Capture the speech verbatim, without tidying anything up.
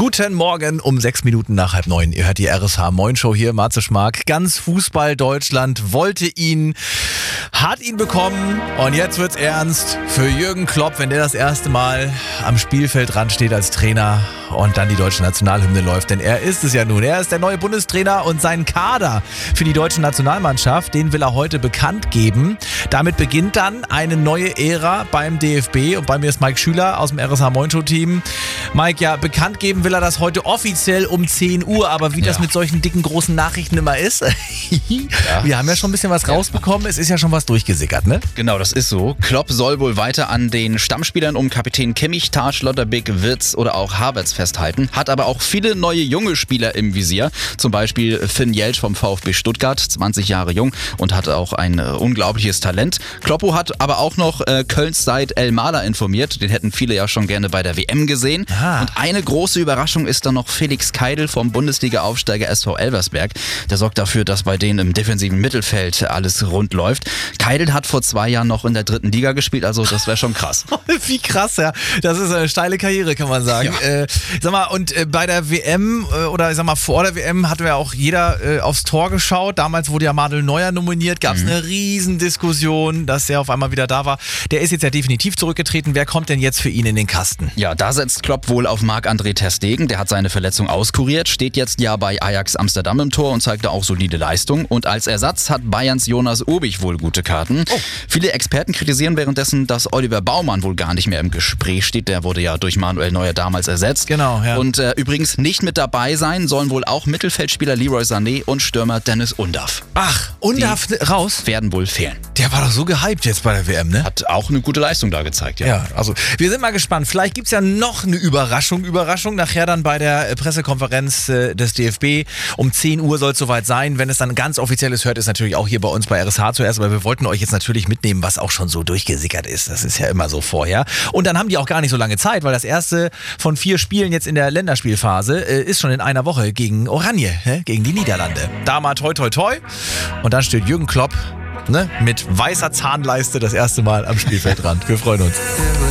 Guten Morgen um sechs Minuten nach halb neun. Ihr hört die R S H Moin Show hier, Matze Schmark. Ganz Fußball Deutschland wollte ihn, hat ihn bekommen und jetzt wird's ernst für Jürgen Klopp, wenn der das erste Mal am Spielfeldrand steht als Trainer und dann die deutsche Nationalhymne läuft. Denn er ist es ja nun. Er ist der neue Bundestrainer und sein Kader für die deutsche Nationalmannschaft, den will er heute bekannt geben. Damit beginnt dann eine neue Ära beim D F B und bei mir ist Mike Schüler aus dem R S H Moin Show Team. Mike, ja, bekannt geben will er das heute offiziell um zehn Uhr, aber wie ja. das mit solchen dicken, großen Nachrichten immer ist, ja. wir haben ja schon ein bisschen was rausbekommen, es ist ja schon was durchgesickert, ne? Genau, das ist so. Klopp soll wohl weiter an den Stammspielern um Kapitän Kimmich, Tah, Schlotterbeck, Wirtz oder auch Havertz festhalten, hat aber auch viele neue junge Spieler im Visier, zum Beispiel Finn Jeltsch vom VfB Stuttgart, zwanzig Jahre jung und hat auch ein äh, unglaubliches Talent. Kloppo hat aber auch noch äh, Kölns Said El-Mahler informiert, den hätten viele ja schon gerne bei der W M gesehen. Aha. Und eine große Überraschung ist dann noch Felix Keidel vom Bundesliga-Aufsteiger S V Elversberg. Der sorgt dafür, dass bei denen im defensiven Mittelfeld alles rund läuft. Keidel hat vor zwei Jahren noch in der dritten Liga gespielt, also das wäre schon krass. Wie krass, ja. Das ist eine steile Karriere, kann man sagen. Ja. Äh, sag mal, und äh, bei der W M äh, oder ich sag mal vor der W M hatten wir auch jeder äh, aufs Tor geschaut. Damals wurde ja Manuel Neuer nominiert, gab es mhm. eine Riesendiskussion, dass er auf einmal wieder da war. Der ist jetzt ja definitiv zurückgetreten. Wer kommt denn jetzt für ihn in den Kasten? Ja, da setzt Klopp wohl auf Marc-André ter Stegen. Der hat seine Verletzung auskuriert, steht jetzt ja bei Ajax Amsterdam im Tor und zeigt da auch solide Leistung. Und als Ersatz hat Bayerns Jonas Obich wohl gute Karten. Oh. Viele Experten kritisieren währenddessen, dass Oliver Baumann wohl gar nicht mehr im Gespräch steht. Der wurde ja durch Manuel Neuer damals ersetzt. Genau, ja. Und äh, übrigens nicht mit dabei sein sollen wohl auch Mittelfeldspieler Leroy Sané und Stürmer Dennis Undav. Ach, Undav raus? Werden wohl fehlen. Der war doch so gehypt jetzt bei der W M, ne? Hat auch eine gute Leistung da gezeigt, ja. Ja, also wir sind mal gespannt. Vielleicht gibt's ja noch eine Überraschung. Überraschung nachher dann bei der Pressekonferenz äh, des D F B. Um zehn Uhr soll es soweit sein. Wenn es dann ganz offiziell ist, hört es natürlich auch hier bei uns bei R S H zuerst. Aber wir wollten euch jetzt natürlich mitnehmen, was auch schon so durchgesickert ist. Das ist ja immer so vorher. Und dann haben die auch gar nicht so lange Zeit, weil das erste von vier Spielen jetzt in der Länderspielphase äh, ist schon in einer Woche gegen Oranje, hä? Gegen die Niederlande. Da mal toi toi toi. Und dann steht Jürgen Klopp, ne, mit weißer Zahnleiste das erste Mal am Spielfeldrand. Wir freuen uns.